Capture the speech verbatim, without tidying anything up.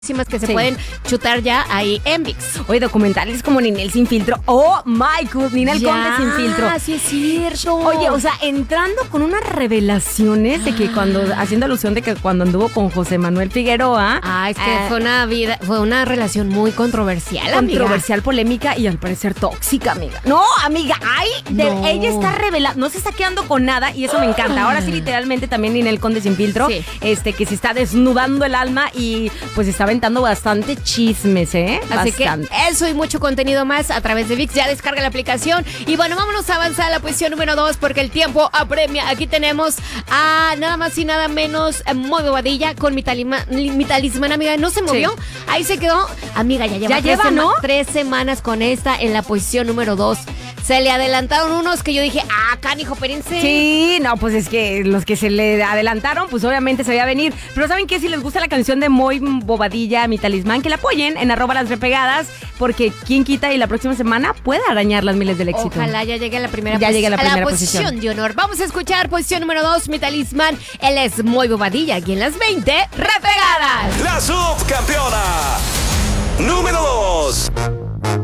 que se Sí. pueden chutar ya ahí en ViX. Oye, documentales como Ninel Sin Filtro. Oh my god, Ninel Ya, Conde Sin Filtro. sí es cierto. Oye, o sea, entrando con unas revelaciones de que cuando, haciendo alusión de que cuando anduvo con José Manuel Figueroa. Ah, es que eh, fue una vida, fue una relación muy controversial, amiga. Controversial, polémica y al parecer tóxica, amiga. No, amiga, ay, de- No. ella está revelando, no se está quedando con nada y eso me encanta. Ahora sí, literalmente también Ninel Conde Sin Filtro, Sí. este, que se está desnudando el alma y pues está aventando bastante chismes, ¿eh? Así Bastante. que eso y mucho contenido más a través de ViX. Ya descarga la aplicación. Y bueno, vámonos a avanzar a la posición número dos porque el tiempo apremia. Aquí tenemos a nada más y nada menos eh, Moy Bobadilla con mi, talima- mi talismán, amiga. No se movió. Ahí se quedó. Amiga, ya lleva, Ya tres, lleva, sema- ¿no? tres semanas con esta en la posición número dos. Se le adelantaron unos que yo dije, ah, canijo, espérense. Sí, no, pues es que los que se le adelantaron, pues obviamente se veía venir. Pero ¿saben qué? Si les gusta la canción de Moy Bobadilla, Mi Talismán, que la apoyen en arroba las repegadas, porque quién quita y la próxima semana puede arañar las miles del éxito. Ojalá ya llegue a la primera, Ya posi- llegue a la primera posición. posición. de honor. Vamos a escuchar posición número dos, Mi Talismán. Él es Moy Bobadilla, aquí en las veinte repegadas. La subcampeona número dos.